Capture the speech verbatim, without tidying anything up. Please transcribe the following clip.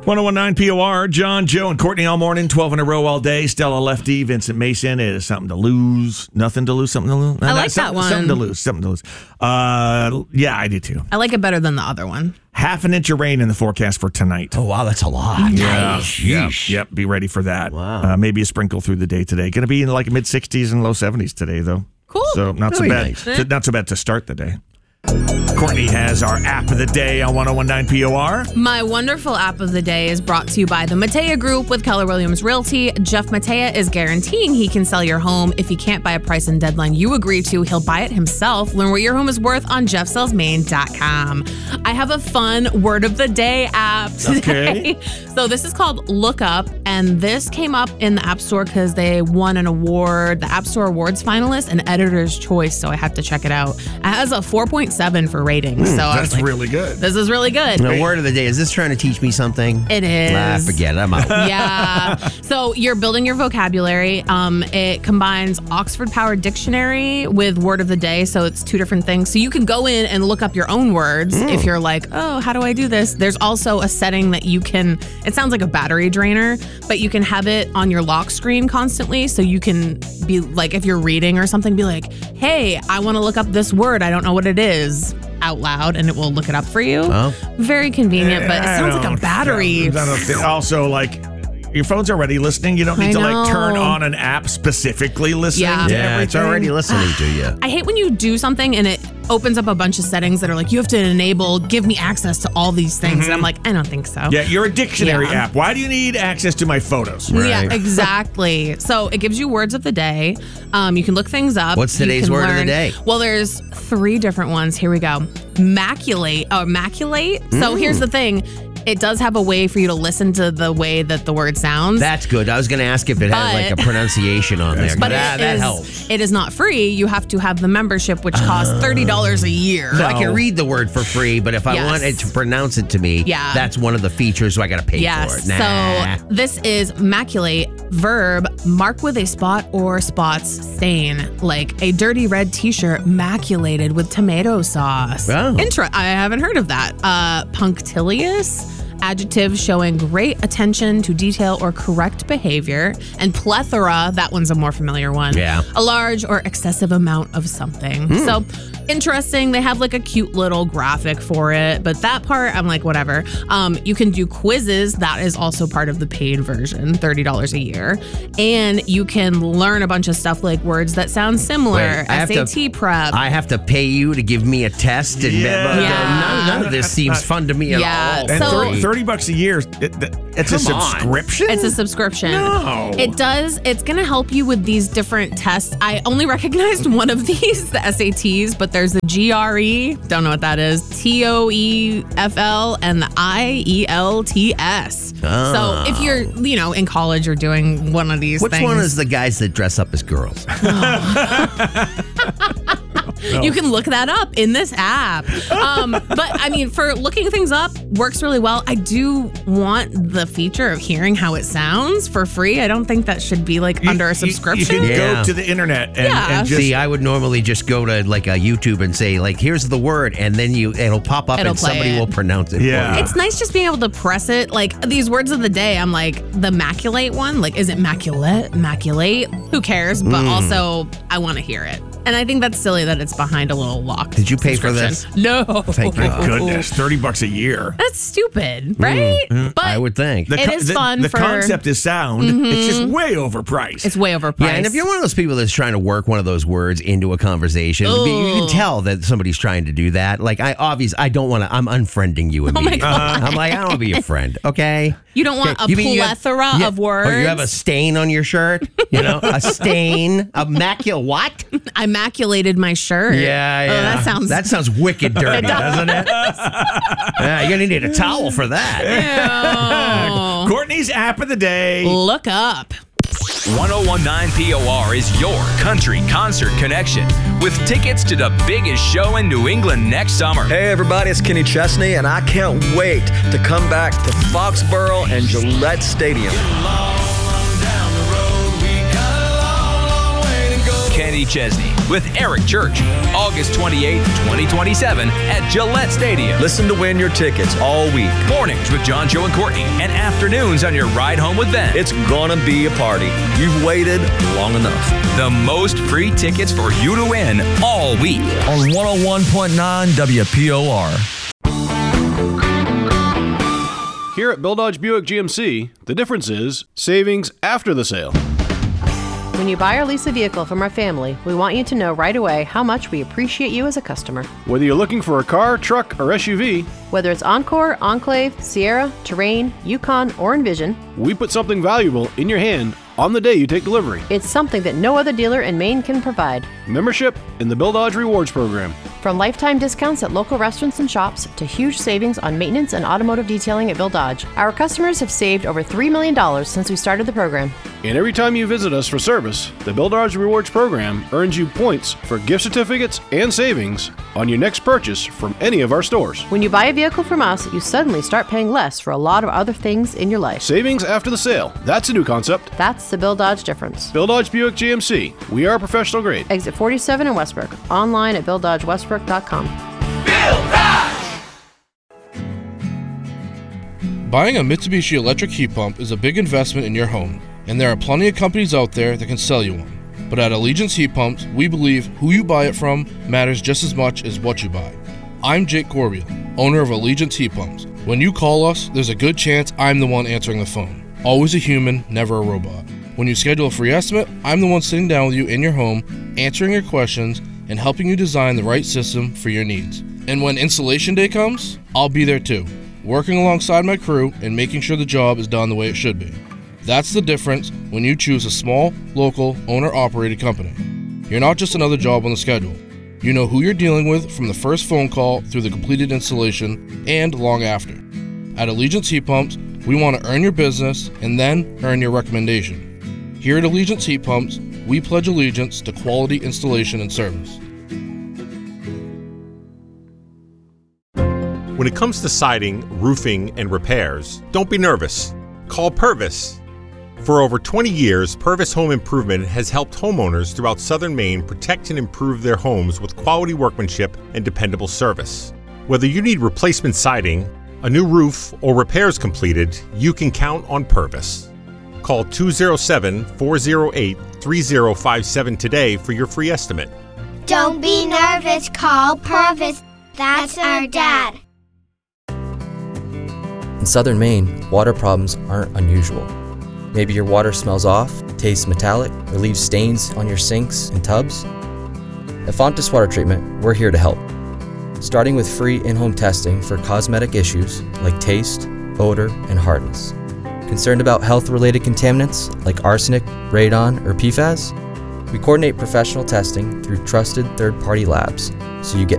one oh one point nine P O R, John, Joe, and Courtney all morning, twelve in a row all day. Stella Lefty, Vincent Mason. It is something to lose. Nothing to lose, something to lose. I like something, that one. Something to lose, something to lose. Uh, yeah, I do too. I like it better than the other one. Half an inch of rain in the forecast for tonight. Oh, wow, that's a lot. Yeah, Nice. yep, yep, be ready for that. Wow. Uh, maybe a sprinkle through the day today. Going to be in like mid sixties and low seventies today, though. Cool. So not Very so bad. nice. To, not so bad to start the day. Courtney has our app of the day on one oh one point nine P O R. My wonderful app of the day is brought to you by the Matea Group with Keller Williams Realty. Jeff Matea is guaranteeing he can sell your home. If he can't buy a price and deadline you agree to, he'll buy it himself. Learn what your home is worth on jeff sells maine dot com. I have a fun word of the day app today. Okay. So this is called Look Up, and this came up in the App Store because they won an award, the App Store Awards finalist and Editor's Choice, so I had to check it out. It has a four point seven for ratings, so I was That's like, really good. this is really good. The word of the day. Is this trying to teach me something? It is. Nah, forget it. I'm out. Yeah. So you're building your vocabulary. Um, it combines Oxford Power Dictionary with Word of the Day. So it's two different things. So you can go in and look up your own words Mm. if you're like, oh, how do I do this? There's also a setting that you can, it sounds like a battery drainer, but you can have it on your lock screen constantly. So you can be like, if you're reading or something, be like, hey, I want to look up this word. I don't know what it is, out loud, and it will look it up for you. Oh. Very convenient, but it I sounds like a don't- battery. I don't think- also, like, your phone's already listening. You don't need I to like turn know. on an app specifically listening Yeah. to Yeah, everything. it's already listening to you. I hate when you do something and it opens up a bunch of settings that are like, you have to enable, give me access to all these things. And I'm like, I don't think so. Yeah, you're a dictionary Yeah. app. Why do you need access to my photos? Yeah, Right. exactly. So it gives you words of the day. Um, you can look things up. What's You today's can word of the learn- day? Well, there's three different ones. Here we go. Maculate. Oh, maculate. So Mm. here's the thing. It does have a way for you to listen to the way that the word sounds. That's good. I was going to ask if it had like a But- pronunciation on there. but that, it that is- helps. It is not free. You have to have the membership, which costs thirty dollars a year. So I can read the word for free, but if I Yes. want it to pronounce it to me, Yeah. that's one of the features, so I got to pay Yes. for it. Nah. So this is maculate, verb, mark with a spot or spots, stain, like a dirty red t-shirt maculated with tomato sauce. Oh. Intra- I haven't heard of that. Uh, punctilious, adjective showing great attention to detail or correct behavior. And plethora, that one's a more familiar one. Yeah. A large or excessive amount of something. So interesting. They have like a cute little graphic for it, but that part, I'm like, whatever. Um, you can do quizzes. That is also part of the paid version, thirty dollars a year. And you can learn a bunch of stuff like words that sound similar, Wait, I have S A T to- prep. I have to pay you to give me a test, and Yeah. Yeah. none, none of this seems fun to me at Yeah, all. And So- thir- thirty bucks a year, it, it- it's a Come on. subscription? It's a subscription. No. It does. It's going to help you with these different tests. I only recognized one of these, the S A Ts, but there's the G R E, don't know what that is, T O E F L, and the I E L T S. Oh. So if you're, you know, in college or doing one of these Which things. one is the guys that dress up as girls? You can look that up in this app. Um, but I mean, for looking things up, works really well. I do want the feature of hearing how it sounds for free. I don't think that should be like You- under you- a subscription. You, can Yeah. go to the internet and, Yeah. and just See, I would normally just go to like a YouTube and say like, "Here's the word," and then you it'll pop up It'll and play somebody it. will pronounce it. Yeah. For you. It's nice just being able to press it. Like these words of the day, I'm like, the maculate one, like, is it maculate? Maculate? Who cares? But Mm. also, I want to hear it. And I think that's silly that it's behind a little lock. Did you pay for this? subscription. No. Thank my goodness, thirty bucks a year. That's stupid, right? But I would think. The It co- is the, fun The for- Mm-hmm. concept is sound. It's just way overpriced. it's way overpriced. Yeah, and if you're one of those people that's trying to work one of those words into a conversation, you can Ugh. tell that somebody's trying to do that. Like, I obviously, I don't want to, I'm unfriending you Oh my immediately. God. I'm like, I don't want to be your friend, okay? You don't want a You mean you have- plethora yeah, of words. Or you have a stain on your shirt, you know, a stain, a macula, what? I maculated my shirt. Yeah, yeah. Oh, that sounds. That sounds wicked dirty, doesn't it? Yeah, you're gonna need a towel for that. Ew. Courtney's app of the day. Look up. one oh one point nine P O R is your country concert connection with tickets to the biggest show in New England next summer. Hey everybody, it's Kenny Chesney, and I can't wait to come back to Foxborough and Gillette Stadium. Kenny Kenny Chesney with Eric Church, August twenty-eighth, twenty twenty-seven at Gillette Stadium. Listen to win your tickets all week. Mornings with John, Joe, and Courtney, and afternoons on your ride home with Ben. It's gonna be a party. You've waited long enough. The most free tickets for you to win all week On one oh one point nine W P O R. Here at Bill Dodge Buick G M C, the difference is savings after the sale. When you buy or lease a vehicle from our family, we want you to know right away how much we appreciate you as a customer. Whether you're looking for a car, truck, or S U V, Whether it's Encore, Enclave, Sierra, Terrain, Yukon, or Envision, we put something valuable in your hand on the day you take delivery. it's something that no other dealer in Maine can provide. Membership in the Bill Dodge Rewards Program. From lifetime discounts at local restaurants and shops to huge savings on maintenance and automotive detailing at Bill Dodge, our customers have saved over three million dollars since we started the program. And every time you visit us for service, the Bill Dodge Rewards Program earns you points for gift certificates and savings on your next purchase from any of our stores. When you buy a vehicle from us, you suddenly start paying less for a lot of other things in your life. Savings after the sale. That's a new concept. That's the Bill Dodge difference. Bill Dodge Buick G M C. We are professional grade. Exit forty-seven in Westbrook. Online at bill dodge westbrook dot com. Buying a Mitsubishi electric heat pump is a big investment in your home, and there are plenty of companies out there that can sell you one. But at Allegiance Heat Pumps, we believe who you buy it from matters just as much as what you buy. I'm Jake Corbeil, owner of Allegiance Heat Pumps. When you call us, there's a good chance I'm the one answering the phone. Always a human, never a robot. When you schedule a free estimate, I'm the one sitting down with you in your home, answering your questions, and helping you design the right system for your needs. And when installation day comes, I'll be there too, working alongside my crew and making sure the job is done the way it should be. That's the difference when you choose a small, local, owner-operated company. You're not just another job on the schedule. You know who you're dealing with from the first phone call through the completed installation and long after. At Allegiance Heat Pumps, we want to earn your business and then earn your recommendation. Here at Allegiance Heat Pumps, we pledge allegiance to quality installation and service. When it comes to siding, roofing, and repairs, don't be nervous. Call Purvis. For over twenty years, Purvis Home Improvement has helped homeowners throughout southern Maine protect and improve their homes with quality workmanship and dependable service. Whether you need replacement siding, a new roof, or repairs completed, you can count on Purvis. Call two oh seven, four oh eight, three oh five seven today for your free estimate. Don't be nervous, call Purvis. That's our dad. In southern Maine, water problems aren't unusual. Maybe your water smells off, tastes metallic, or leaves stains on your sinks and tubs. At Fontes Water Treatment, we're here to help. Starting with free in-home testing for cosmetic issues like taste, odor, and hardness. Concerned about health-related contaminants like arsenic, radon, or P FAS? We coordinate professional testing through trusted third-party labs so you get